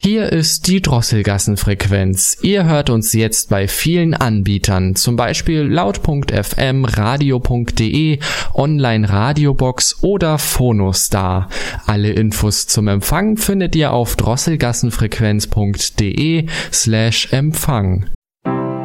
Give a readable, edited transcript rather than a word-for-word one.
Hier ist die Drosselgassenfrequenz. Ihr hört uns jetzt bei vielen Anbietern, zum Beispiel laut.fm, radio.de, Online-Radiobox oder Phonostar. Infos zum Empfang findet ihr auf drosselgassenfrequenz.de/Empfang.